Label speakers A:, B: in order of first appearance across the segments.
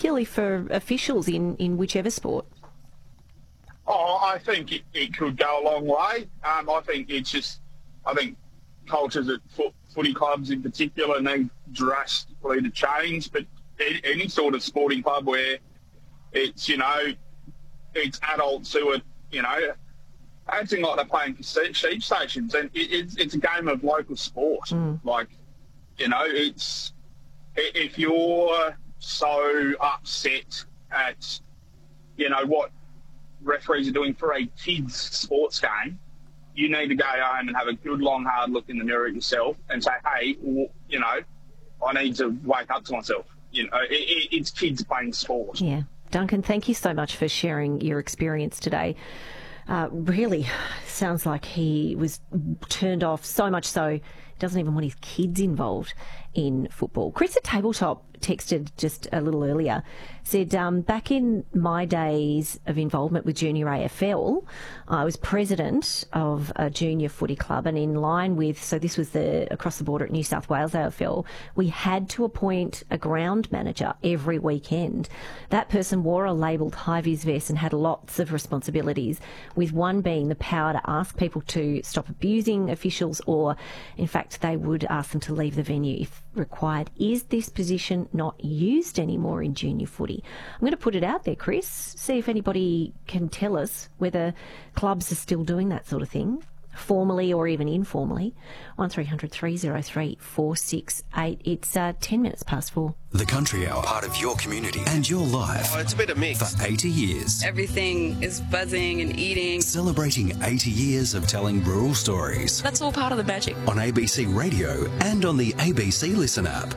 A: particularly for officials in whichever sport?
B: Oh, I think it could go a long way. I think cultures at footy clubs in particular need drastically to change, but any sort of sporting club where it's, it's adults who are, acting like they're playing sheep stations, and it's a game of local sport. Like, it's, if you're so upset at, what referees are doing for a kids' sports game, you need to go home and have a good, long, hard look in the mirror at yourself and say, hey, I need to wake up to myself. It's kids playing sport.
A: Yeah. Duncan, thank you so much for sharing your experience today. Really sounds like he was turned off, so much so he doesn't even want his kids involved in football. Chris at Tabletop texted just a little earlier, said, back in my days of involvement with junior AFL, I was president of a junior footy club, and in line with, so this was across the border at New South Wales AFL, we had to appoint a ground manager every weekend. That person wore a labelled high-vis vest and had lots of responsibilities, with one being the power to ask people to stop abusing officials, or in fact they would ask them to leave the venue if required. Is this position not used anymore in junior footy? I'm going to put it out there, Chris, see if anybody can tell us whether clubs are still doing that sort of thing, formally or even informally. 1300 303 468. It's 10 minutes past 4.
C: The Country Hour, part of your community and your life.
D: Oh, it's a bit of mix.
C: For 80 years.
E: Everything is buzzing and eating.
C: Celebrating 80 years of telling rural stories.
E: That's all part of the magic.
C: On ABC Radio and on the ABC Listen app.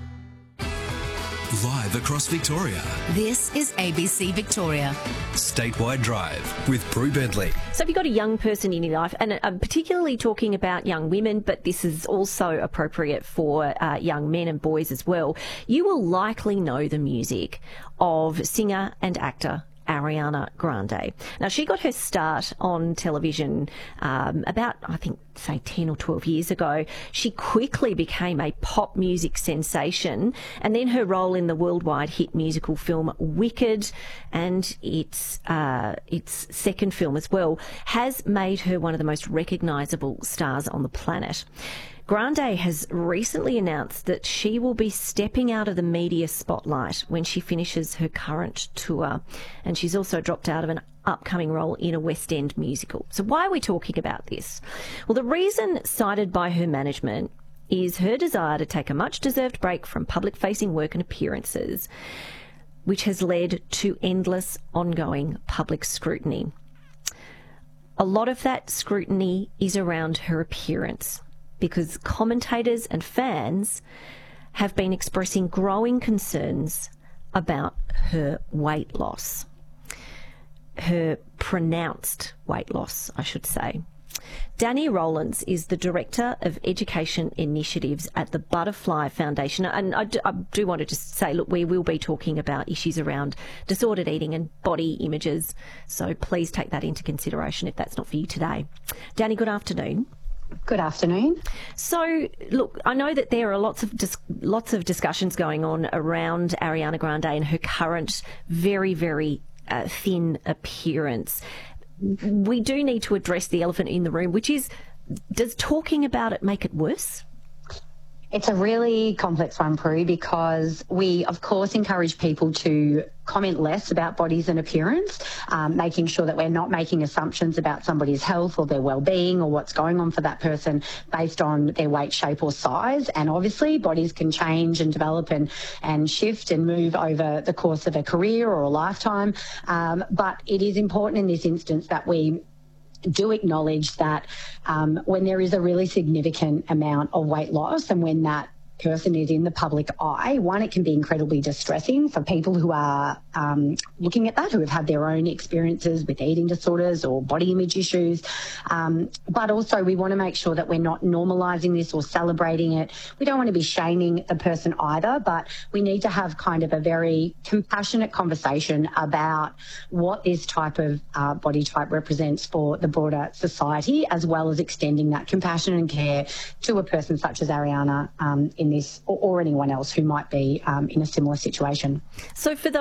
C: Live across Victoria.
F: This is ABC Victoria.
C: Statewide Drive with Prue Bentley.
A: So if you've got a young person in your life, and I'm particularly talking about young women, but this is also appropriate for young men and boys as well, you will likely know the music of singer and actor Ariana Grande. Now, she got her start on television about, I think, say 10 or 12 years ago. She quickly became a pop music sensation, and then her role in the worldwide hit musical film Wicked, and its second film as well, has made her one of the most recognisable stars on the planet. Grande has recently announced that she will be stepping out of the media spotlight when she finishes her current tour, and she's also dropped out of an upcoming role in a West End musical. So why are we talking about this? Well, the reason cited by her management is her desire to take a much-deserved break from public-facing work and appearances, which has led to endless ongoing public scrutiny. A lot of that scrutiny is around her appearance, because commentators and fans have been expressing growing concerns about her weight loss. Her pronounced weight loss, I should say. Danny Rowlands is the Director of Education Initiatives at the Butterfly Foundation. And I do want to just say, look, we will be talking about issues around disordered eating and body images. So please take that into consideration if that's not for you today. Danny, good afternoon.
G: Good afternoon.
A: So, look, I know that there are lots of discussions going on around Ariana Grande and her current very, very thin appearance. We do need to address the elephant in the room, which is, does talking about it make it worse?
G: It's a really complex one, Prue, because we, of course, encourage people to comment less about bodies and appearance, making sure that we're not making assumptions about somebody's health or their well-being or what's going on for that person based on their weight, shape or size. And obviously bodies can change and develop and shift and move over the course of a career or a lifetime. But it is important in this instance that we do acknowledge that when there is a really significant amount of weight loss and when that person is in the public eye, one, it can be incredibly distressing for people who are looking at that, who have had their own experiences with eating disorders or body image issues. But also we want to make sure that we're not normalising this or celebrating it. We don't want to be shaming the person either, but we need to have kind of a very compassionate conversation about what this type of body type represents for the broader society, as well as extending that compassion and care to a person such as Ariana in this, or anyone else who might be in a similar situation.
A: So for those